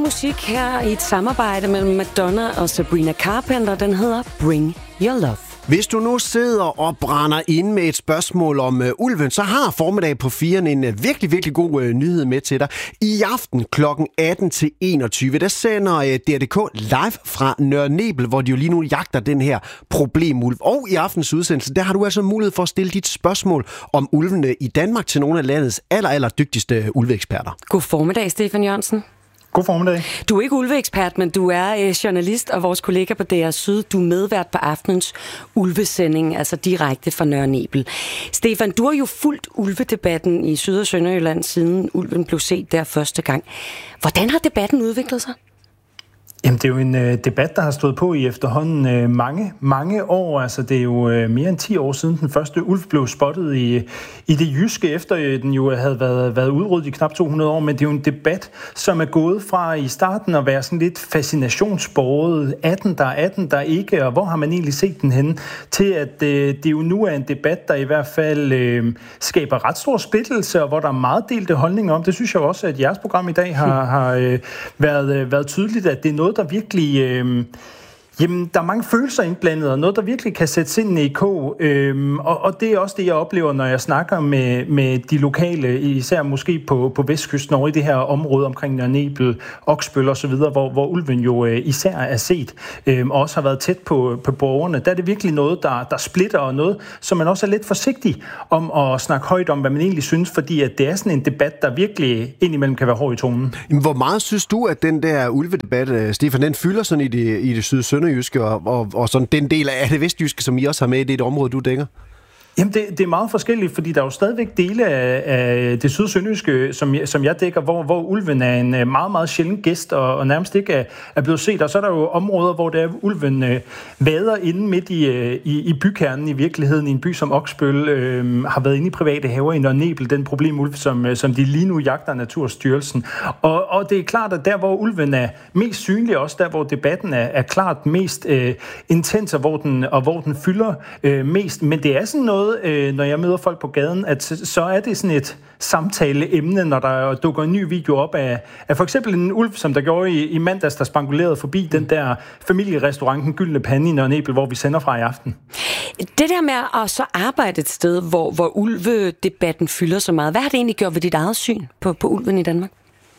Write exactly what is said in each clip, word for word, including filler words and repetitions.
musik her i et samarbejde mellem Madonna og Sabrina Carpenter. Den hedder Bring Your Love. Hvis du nu sidder og brænder ind med et spørgsmål om uh, ulven, så har Formiddag på firen en uh, virkelig, virkelig god uh, nyhed med til dig. I aften klokken atten til enogtyve, der sender uh, D R D K live fra Nørre Nebel, hvor de jo lige nu jagter den her problemulv. Og i aftens udsendelse, der har du altså mulighed for at stille dit spørgsmål om ulvene i Danmark til nogle af landets aller, aller dygtigste ulveeksperter. God formiddag, Stefan Jørgensen. God formiddag. Du er ikke ulveekspert, men du er øh, journalist og vores kollega på D R Syd. Du er medvært på aftenens ulvesending, altså direkte fra Nørre Nebel. Stefan, du har jo fulgt ulvedebatten i Syd- og Sønderjylland, siden ulven blev set der første gang. Hvordan har debatten udviklet sig? Jamen, det er jo en øh, debat, der har stået på i efterhånden øh, mange, mange år. Altså, det er jo øh, mere end ti år siden den første ulv blev spottet i, i det jyske, efter øh, den jo havde været, været udryddet i knap to hundrede år. Men det er jo en debat, som er gået fra i starten at være sådan lidt fascinationsbåret. er den der, er den der ikke, og hvor har man egentlig set den henne? Til at øh, det jo nu er en debat, der i hvert fald øh, skaber ret stor splittelse, og hvor der er meget delte holdninger om. Det synes jeg også, at jeres program i dag har, har øh, været, øh, været tydeligt, at det er noget, der virkelig... Øh, jamen, der er mange følelser indblandet, og noget, der virkelig kan sætte sindene i kog. Øhm, og, og det er også det, jeg oplever, når jeg snakker med, med de lokale, især måske på, på Vestkysten, over i det her område omkring Nørre Nebel, Oksbøl og så videre, hvor, hvor ulven jo øh, især er set, øhm, og også har været tæt på, på borgerne. Der er det virkelig noget, der, der splitter, og noget, som man også er lidt forsigtig om at snakke højt om, hvad man egentlig synes, fordi at det er sådan en debat, der virkelig indimellem kan være hård i tonen. Hvor meget synes du, at den der ulvedebat, Stefan, den fylder sådan i det, i det syd-sønderjyske, Og, og, og sådan den del af det vestjyske, som I også har med i det område, du dækker? Jamen, det, det er meget forskelligt, fordi der er jo stadigvæk dele af, af det sydsønderjyske, som, som jeg dækker, hvor, hvor ulven er en meget, meget sjælden gæst, og, og nærmest ikke er, er blevet set. Og så er der jo områder, hvor der ulven øh, vader inde midt i, øh, i, i bykernen i virkeligheden, i en by som Oksbøl, øh, har været inde i private haver i Nørre Nebel, den problemulv, som, som de lige nu jagter Naturstyrelsen. Og, og det er klart, at der, hvor ulven er mest synlig, også der, hvor debatten er, er klart mest øh, intens, og hvor den, og hvor den fylder øh, mest. Men det er sådan noget, når jeg møder folk på gaden, at så er det sådan et samtaleemne, når der dukker en ny video op af, af for eksempel en ulv, som der gjorde i, i mandags, der spangulerede forbi den der familierestaurant, Den Gyldne Pande i Nørre Nebel, hvor vi sender fra i aften. Det der med at så arbejde et sted, hvor, hvor ulvedebatten fylder så meget, hvad har det egentlig gjort ved dit eget syn på, på ulven i Danmark?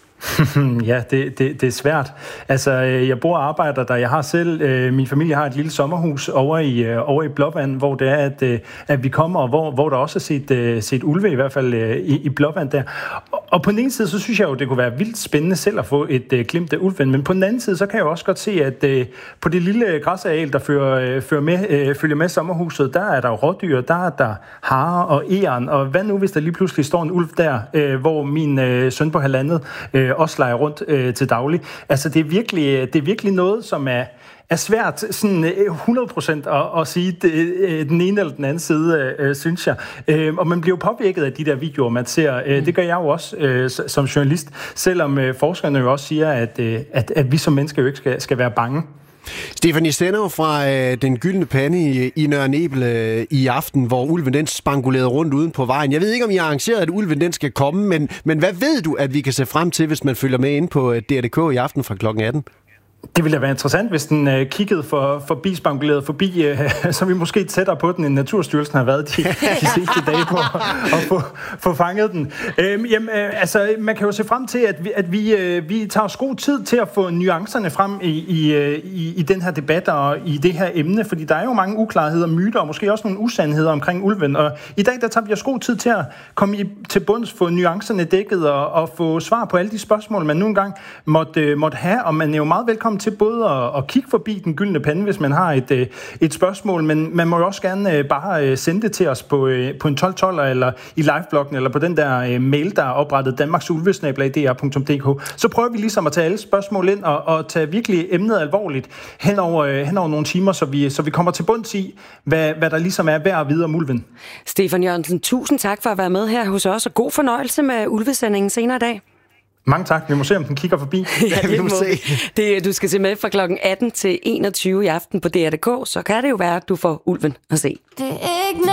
Ja, det, det, det er svært. Altså, jeg bor og arbejder der. Jeg har selv, øh, min familie har et lille sommerhus over i, øh, over i Blåvand, hvor det er, at, øh, at vi kommer, og hvor, hvor der også er set, øh, set ulve, i hvert fald øh, i, i Blåvand der. Og, og på den ene side, så synes jeg jo, det kunne være vildt spændende selv at få et øh, glimt af ulven, men på den anden side, så kan jeg jo også godt se, at øh, på det lille græsareal, der fører, øh, fører med, øh, følger med sommerhuset, der er der jo rådyr, der er der harer og egern, og hvad nu, hvis der lige pludselig står en ulv der, øh, hvor min øh, søn på halvandet øh, også leger rundt øh, til daglig. Altså, det er virkelig, det er virkelig noget, som er, er svært sådan hundrede procent at, at sige det, den ene eller den anden side, øh, synes jeg. Øh, og man bliver jo påvirket af de der videoer, man ser. Øh, det gør jeg jo også øh, som journalist, selvom øh, forskerne jo også siger, at, øh, at, at vi som mennesker jo ikke skal, skal være bange. Stefan, I sender jo fra øh, Den Gyldne Pande i, i Nørre Nebel øh, i aften, hvor ulven den spangulerede rundt uden på vejen. Jeg ved ikke, om I har arrangeret, at ulven den skal komme, men, men hvad ved du, at vi kan se frem til, hvis man følger med ind på D R D K i aften fra klokken atten? Det ville da være interessant, hvis den øh, kiggede for, forbi, spanguleret forbi, øh, så vi måske tættere på den, end Naturstyrelsen har været de, de sidste dage på at få, få fanget den. Øh, jamen, øh, altså, man kan jo se frem til, at vi, at vi, øh, vi tager os god tid til at få nuancerne frem i, i, i, i den her debat og i det her emne, fordi der er jo mange uklarheder, myter og måske også nogle usandheder omkring ulven. Og i dag, der tager vi os god tid til at komme i, til bunds, få nuancerne dækket og, og få svar på alle de spørgsmål, man nu engang måtte, øh, måtte have, og man er jo meget velkommen til både at, at kigge forbi Den Gyldne Pande, hvis man har et, et spørgsmål, men man må jo også gerne bare sende det til os på, på en tolv tolv eller i livebloggen, eller på den der mail, der er oprettet danmarks ulve snabel-a d r punktum d k. Så prøver vi ligesom at tage alle spørgsmål ind og, og tage virkelig emnet alvorligt hen over, hen over nogle timer, så vi, så vi kommer til bunds i, hvad, hvad der ligesom er værd at vide om ulven. Stefan Jørgensen, tusind tak for at være med her hos os, og god fornøjelse med ulvesendingen senere i dag. Mange tak. Vi må se, om den kigger forbi. Ja, vi må se. Det, du skal se med fra klokken atten til enogtyve i aften på D R D K, så kan det jo være, at du får ulven at se. Det er ikke